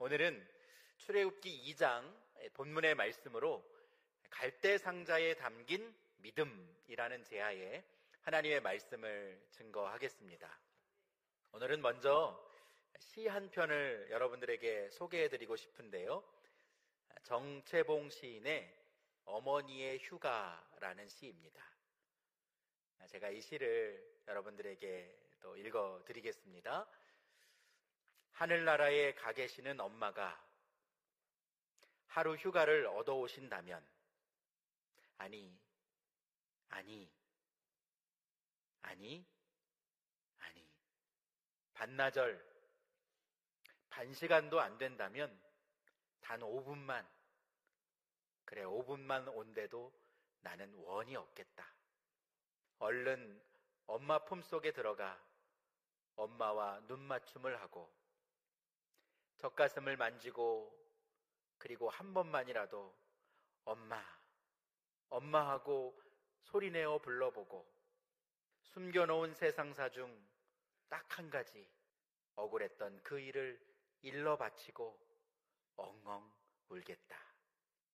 오늘은 출애굽기 2장 본문의 말씀으로 갈대상자에 담긴 믿음이라는 제하에 하나님의 말씀을 증거하겠습니다. 오늘은 먼저 시 한 편을 여러분들에게 소개해드리고 싶은데요. 정채봉 시인의 어머니의 휴가라는 시입니다. 제가 이 시를 여러분들에게 또 읽어드리겠습니다. 하늘나라에 가 계시는 엄마가 하루 휴가를 얻어오신다면, 아니, 반나절, 반시간도 안 된다면 단 5분만, 그래 5분만 온데도 나는 원이 없겠다. 얼른 엄마 품속에 들어가 엄마와 눈맞춤을 하고 젖가슴을 만지고, 그리고 한 번만이라도 엄마 하고 소리내어 불러보고 숨겨놓은 세상사 중 딱 한 가지 억울했던 그 일을 일러 바치고 엉엉 울겠다.